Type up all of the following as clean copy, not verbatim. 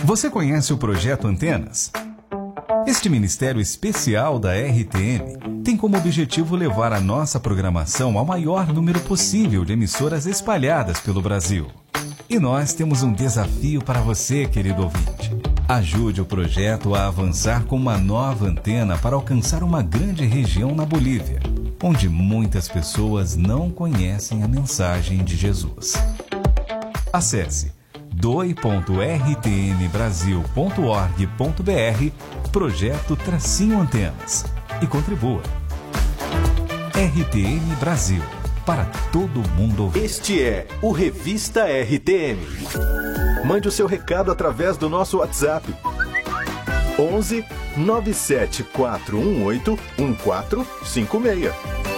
Você conhece o Projeto Antenas? Este ministério especial da RTM tem como objetivo levar a nossa programação ao maior número possível de emissoras espalhadas pelo Brasil. E nós temos um desafio para você, querido ouvinte. Ajude o projeto a avançar com uma nova antena para alcançar uma grande região na Bolívia, onde muitas pessoas não conhecem a mensagem de Jesus. Acesse doi.rtmbrasil.org.br Projeto-Antenas e contribua. RTM Brasil, para todo mundo ouvir. Este é o Revista RTM. Mande o seu recado através do nosso WhatsApp. 11 97418 1456.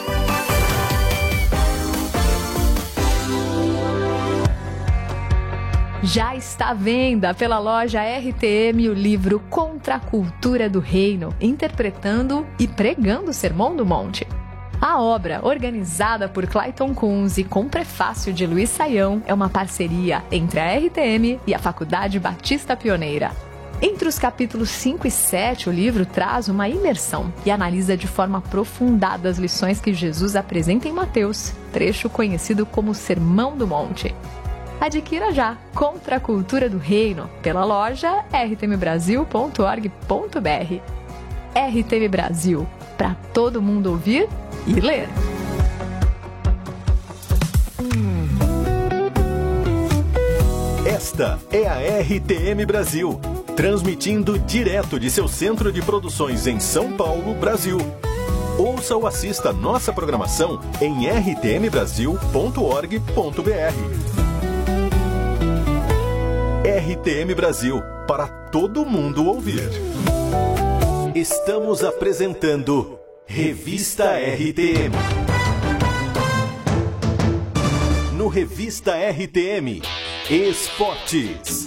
Já está à venda pela loja RTM o livro Contra a Cultura do Reino, interpretando e pregando o Sermão do Monte. A obra, organizada por Clayton Kunz e com prefácio de Luiz Saião, é uma parceria entre a RTM e a Faculdade Batista Pioneira. Entre os capítulos 5 e 7, o livro traz uma imersão e analisa de forma aprofundada as lições que Jesus apresenta em Mateus, trecho conhecido como Sermão do Monte. Adquira já Contra a Cultura do Reino pela loja rtmbrasil.org.br. RTM Brasil, para todo mundo ouvir e ler. Esta é a RTM Brasil, transmitindo direto de seu centro de produções em São Paulo, Brasil. Ouça ou assista nossa programação em rtmbrasil.org.br. RTM Brasil, para todo mundo ouvir. Estamos apresentando Revista RTM. No Revista RTM, Esportes.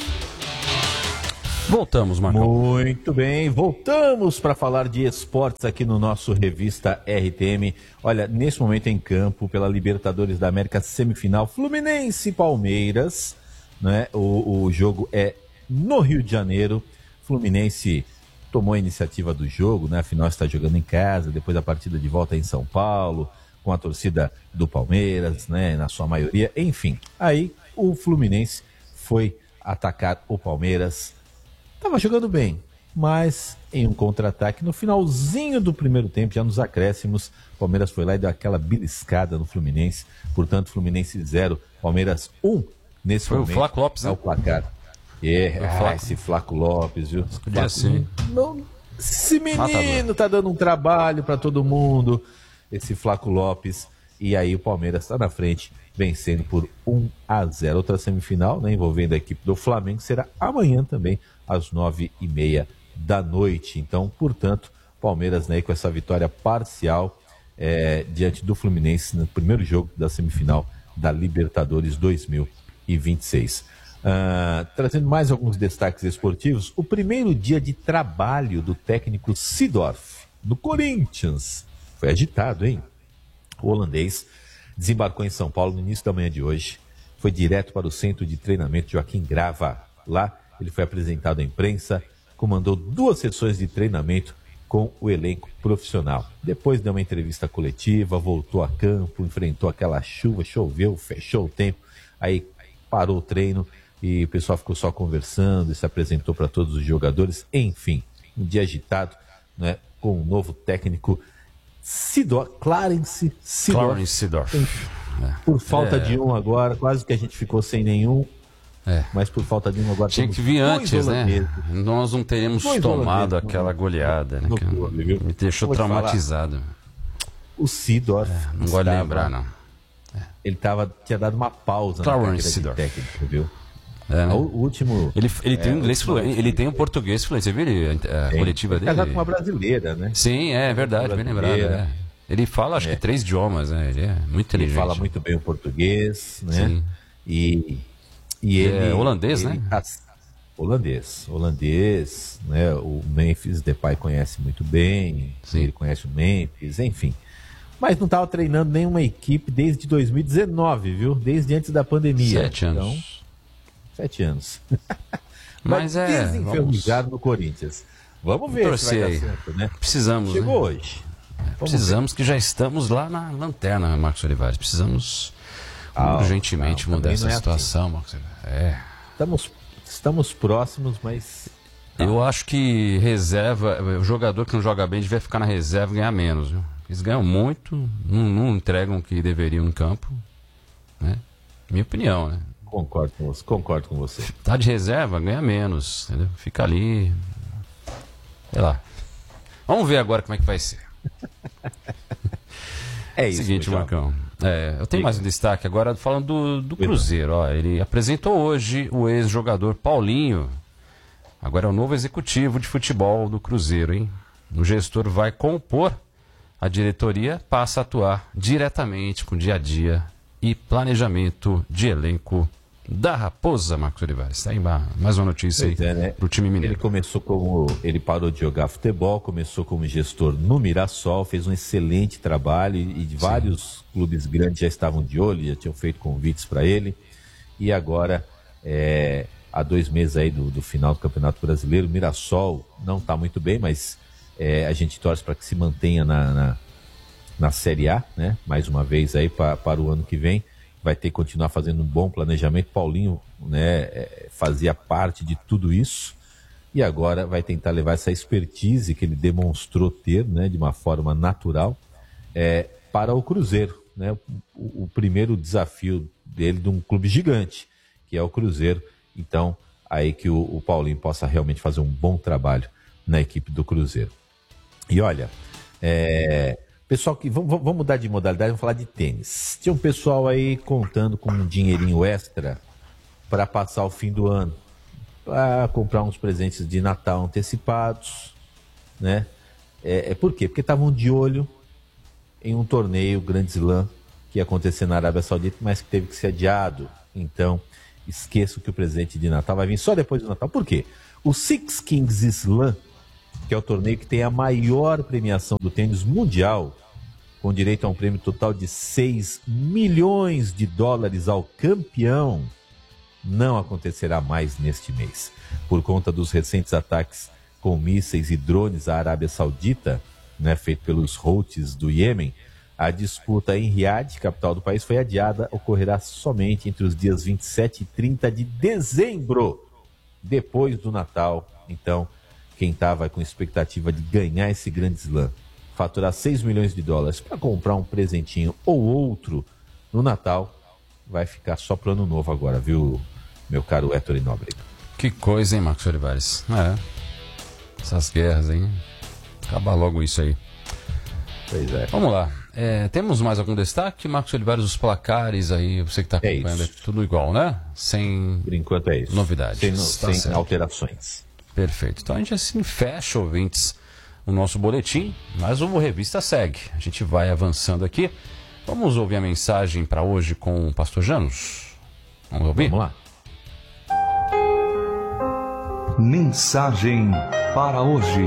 Voltamos, Marcão. Muito bem, voltamos para falar de esportes aqui no nosso Revista RTM. Olha, nesse momento em campo, pela Libertadores da América semifinal, Fluminense e Palmeiras, né? O jogo é no Rio de Janeiro. Fluminense tomou a iniciativa do jogo, né? Afinal está jogando em casa, depois da partida de volta em São Paulo, com a torcida do Palmeiras, né? Na sua maioria, enfim. Aí o Fluminense foi atacar o Palmeiras. Estava jogando bem, mas em um contra-ataque, no finalzinho do primeiro tempo, já nos acréscimos, o Palmeiras foi lá e deu aquela beliscada no Fluminense. Portanto, Fluminense 0, Palmeiras 1. Nesse foi momento, o Flaco Lopes, né? É o placar. Esse Flaco Lopes, viu? Podia assim. Esse menino tá dando um trabalho para todo mundo. Esse Flaco Lopes. E aí o Palmeiras está na frente, vencendo por 1-0. Outra semifinal, né, envolvendo a equipe do Flamengo, será amanhã também, às 9h30 da noite. Então, portanto, Palmeiras, né, com essa vitória parcial diante do Fluminense no primeiro jogo da semifinal da Libertadores 2026. Trazendo mais alguns destaques esportivos, o primeiro dia de trabalho do técnico Seedorf no Corinthians foi agitado, hein? O holandês desembarcou em São Paulo no início da manhã de hoje, foi direto para o centro de treinamento Joaquim Grava. Lá ele foi apresentado à imprensa, comandou 2 sessões de treinamento com o elenco profissional. Depois deu uma entrevista coletiva, voltou a campo, enfrentou aquela chuva, choveu, fechou o tempo, aí parou o treino e o pessoal ficou só conversando e se apresentou para todos os jogadores. Enfim, um dia agitado, né, com um novo técnico, Clarence Seedorf. Por falta de um agora, quase que a gente ficou sem nenhum. Mas por falta de um agora... Tinha que vir antes, né? Nós não teremos tomado aquela goleada, né? Me deixou traumatizado. O Seedorf... não gosto de lembrar, não. Ele tinha dado uma pausa na carreira de técnico, viu? Né? O último... Ele tem inglês fluente, ele tem um português fluente. Você viu a coletiva dele? Ele casado com uma brasileira, né? Sim, é verdade, bem lembrado. Ele fala, acho que 3 idiomas, né? Ele é muito inteligente. Ele fala muito bem o português, né? Sim. E ele é holandês, né? Holandês, né? O Memphis Depay conhece muito bem. Sim. Ele conhece o Memphis, enfim. Mas não estava treinando nenhuma equipe desde 2019, viu? Desde antes da pandemia. 7 anos. Então, 7 anos. Mas desenferrujado no Corinthians. Vamos ver se vai dar certo, né? Precisamos, Chegou hoje. Precisamos que já estamos lá na lanterna, Marcos Olivares. Precisamos urgentemente mudar essa situação, assim. Marcos Olivares. Estamos próximos, mas... Eu acho que reserva, o jogador que não joga bem devia ficar na reserva e ganhar menos. Viu? Eles ganham muito, não entregam o que deveriam em campo. Né? Minha opinião, né? Concordo com você. Tá de reserva, ganha menos. Entendeu? Fica ali. Sei lá. Vamos ver agora como é que vai ser. É isso. Seguinte, Marcão. Eu tenho mais um destaque agora falando do Cruzeiro. Ó, ele apresentou hoje o ex-jogador Paulinho. Agora é o novo executivo de futebol do Cruzeiro, hein? O gestor vai compor a diretoria, passa a atuar diretamente com o dia a dia e planejamento de elenco da Raposa, Marcos Olivares. Tá aí mais uma notícia aí pro time mineiro. Ele parou de jogar futebol, começou como gestor no Mirassol, fez um excelente trabalho e vários clubes grandes já estavam de olho, já tinham feito convites para ele. E agora, há 2 meses aí do final do Campeonato Brasileiro, o Mirassol não está muito bem, mas a gente torce para que se mantenha na Série A, né? Mais uma vez aí para o ano que vem. Vai ter que continuar fazendo um bom planejamento. Paulinho, né, fazia parte de tudo isso e agora vai tentar levar essa expertise que ele demonstrou ter, né, de uma forma natural, para o Cruzeiro, né? O primeiro desafio dele de um clube gigante, que é o Cruzeiro. Então, aí que o Paulinho possa realmente fazer um bom trabalho na equipe do Cruzeiro. E olha, pessoal, vamos mudar de modalidade, vamos falar de tênis. Tinha um pessoal aí contando com um dinheirinho extra para passar o fim do ano, para comprar uns presentes de Natal antecipados, né? Por quê? Porque estavam de olho em um torneio Grand Slam que ia acontecer na Arábia Saudita, mas que teve que ser adiado. Então, esqueço que o presente de Natal vai vir só depois do Natal. Por quê? O Six Kings Slam, que é o torneio que tem a maior premiação do tênis mundial, com direito a um prêmio total de $6 milhões ao campeão, não acontecerá mais neste mês. Por conta dos recentes ataques com mísseis e drones à Arábia Saudita, né, feito pelos Houthis do Iêmen, a disputa em Riad, capital do país, foi adiada, ocorrerá somente entre os dias 27 e 30 de dezembro, depois do Natal. Então, quem estava com expectativa de ganhar esse grande slam, faturar $6 milhões para comprar um presentinho ou outro no Natal, vai ficar só pro ano novo agora, viu, meu caro Héctor Nóbrega? Que coisa, hein, Marcos Olivares? Essas guerras, hein? Acaba logo isso aí. Pois é. Vamos lá. Temos mais algum destaque, Marcos Olivares? Os placares aí, você que está acompanhando, é tudo igual, né? Sem, por enquanto é isso, novidades. Sem alterações. Perfeito. Então a gente assim fecha, ouvintes, o nosso boletim, mas o Revista segue. A gente vai avançando aqui. Vamos ouvir a mensagem para hoje com o Pastor Janos? Vamos ouvir? Vamos lá. Mensagem para hoje.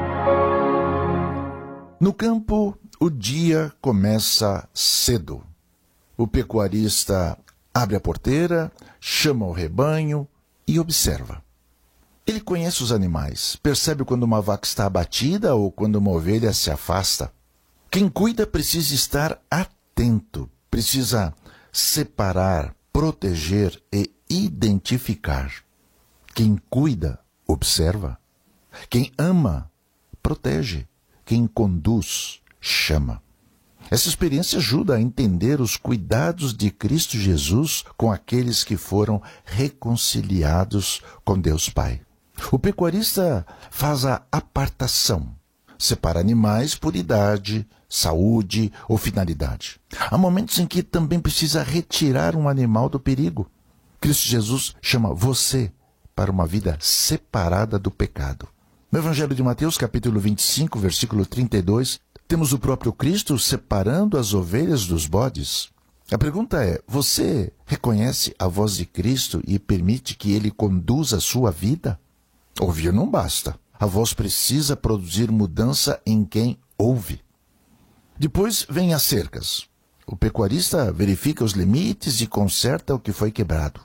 No campo, o dia começa cedo. O pecuarista abre a porteira, chama o rebanho e observa. Ele conhece os animais, percebe quando uma vaca está abatida ou quando uma ovelha se afasta. Quem cuida precisa estar atento, precisa separar, proteger e identificar. Quem cuida, observa. Quem ama, protege. Quem conduz, chama. Essa experiência ajuda a entender os cuidados de Cristo Jesus com aqueles que foram reconciliados com Deus Pai. O pecuarista faz a apartação, separa animais por idade, saúde ou finalidade. Há momentos em que também precisa retirar um animal do perigo. Cristo Jesus chama você para uma vida separada do pecado. No Evangelho de Mateus, capítulo 25, versículo 32, temos o próprio Cristo separando as ovelhas dos bodes. A pergunta é, você reconhece a voz de Cristo e permite que Ele conduza a sua vida? Ouvir não basta. A voz precisa produzir mudança em quem ouve. Depois vem as cercas. O pecuarista verifica os limites e conserta o que foi quebrado.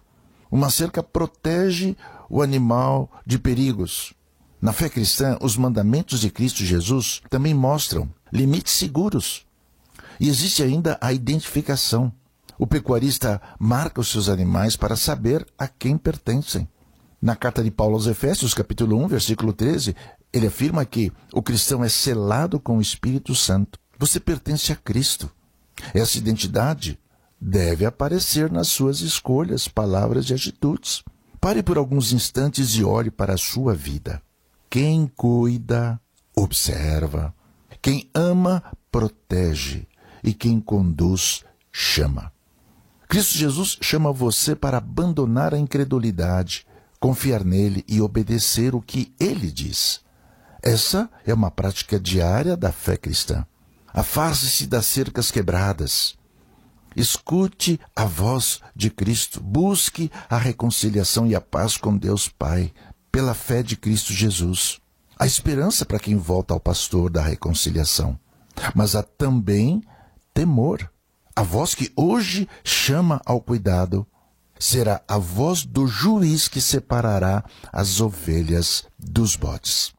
Uma cerca protege o animal de perigos. Na fé cristã, os mandamentos de Cristo Jesus também mostram limites seguros. E existe ainda a identificação. O pecuarista marca os seus animais para saber a quem pertencem. Na carta de Paulo aos Efésios, capítulo 1, versículo 13, ele afirma que o cristão é selado com o Espírito Santo. Você pertence a Cristo. Essa identidade deve aparecer nas suas escolhas, palavras e atitudes. Pare por alguns instantes e olhe para a sua vida. Quem cuida, observa. Quem ama, protege. E quem conduz, chama. Cristo Jesus chama você para abandonar a incredulidade, confiar nele e obedecer o que ele diz. Essa é uma prática diária da fé cristã. Afaste-se das cercas quebradas. Escute a voz de Cristo. Busque a reconciliação e a paz com Deus Pai, pela fé de Cristo Jesus. Há esperança para quem volta ao pastor da reconciliação. Mas há também temor. A voz que hoje chama ao cuidado será a voz do juiz que separará as ovelhas dos bodes.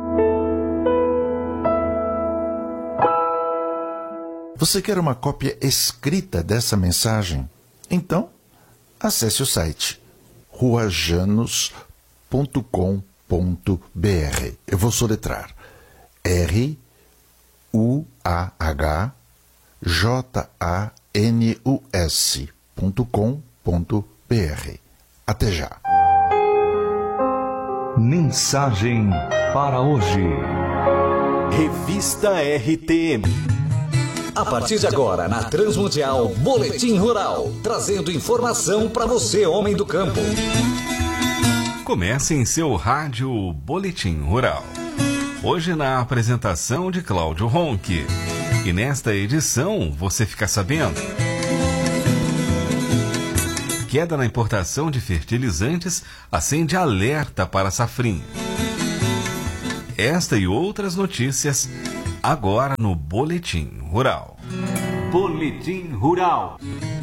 Você quer uma cópia escrita dessa mensagem? Então, acesse o site ruajanus.com.br. Eu vou soletrar ruajanus.com.br. Até já. Mensagem para hoje. Revista RTM. A partir de agora, na Transmundial, Boletim Rural, trazendo informação para você, homem do campo. Comece em seu rádio Boletim Rural. Hoje na apresentação de Cláudio Ronque. E nesta edição, você fica sabendo: queda na importação de fertilizantes acende alerta para a safrinha. Esta e outras notícias agora no Boletim Rural. Boletim Rural.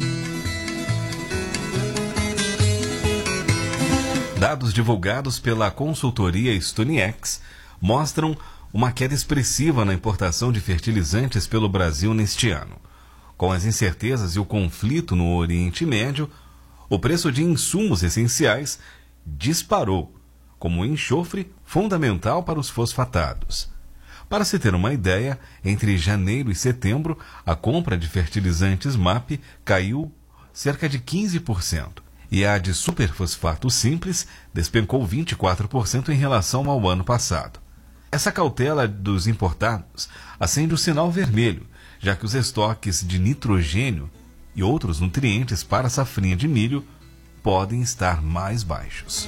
Dados divulgados pela consultoria Stonex mostram uma queda expressiva na importação de fertilizantes pelo Brasil neste ano. Com as incertezas e o conflito no Oriente Médio, o preço de insumos essenciais disparou, como o enxofre, fundamental para os fosfatados. Para se ter uma ideia, entre janeiro e setembro, a compra de fertilizantes MAP caiu cerca de 15%, e a de superfosfato simples despencou 24% em relação ao ano passado. Essa cautela dos importados acende o sinal vermelho, já que os estoques de nitrogênio e outros nutrientes para a safrinha de milho podem estar mais baixos.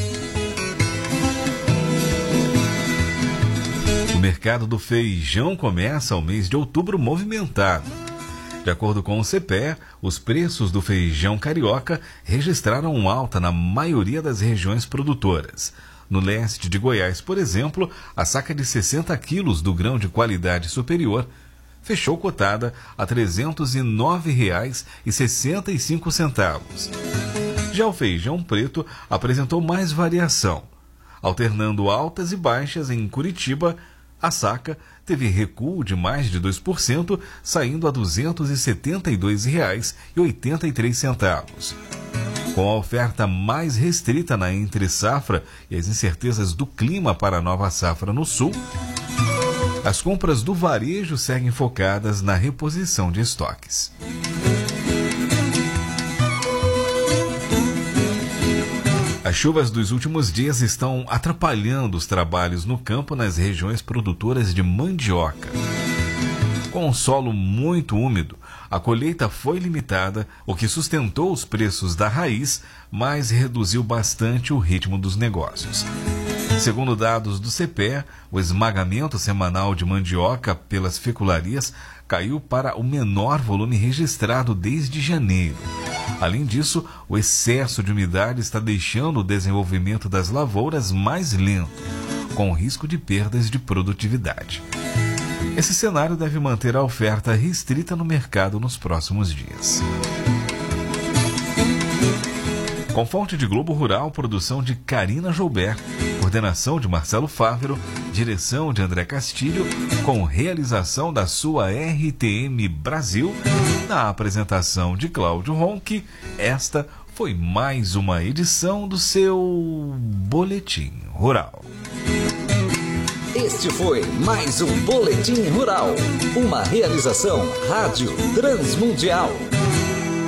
O mercado do feijão começa o mês de outubro movimentado. De acordo com o CPE, os preços do feijão carioca registraram alta na maioria das regiões produtoras. No leste de Goiás, por exemplo, a saca de 60 quilos do grão de qualidade superior fechou cotada a R$ 309,65. Já o feijão preto apresentou mais variação. Alternando altas e baixas em Curitiba, a saca teve recuo de mais de 2%, saindo a R$ 272,83. Com a oferta mais restrita na entre-safra e as incertezas do clima para a nova safra no sul, as compras do varejo seguem focadas na reposição de estoques. As chuvas dos últimos dias estão atrapalhando os trabalhos no campo nas regiões produtoras de mandioca. Com o solo muito úmido, a colheita foi limitada, o que sustentou os preços da raiz, mas reduziu bastante o ritmo dos negócios. Segundo dados do CPE, o esmagamento semanal de mandioca pelas fecularias caiu para o menor volume registrado desde janeiro. Além disso, o excesso de umidade está deixando o desenvolvimento das lavouras mais lento, com risco de perdas de produtividade. Esse cenário deve manter a oferta restrita no mercado nos próximos dias. Com fonte de Globo Rural, produção de Karina Joubert, coordenação de Marcelo Fávero, direção de André Castilho, com realização da sua RTM Brasil, na apresentação de Cláudio Ronque. Esta foi mais uma edição do seu Boletim Rural. Este foi mais um Boletim Rural, uma realização Rádio Transmundial.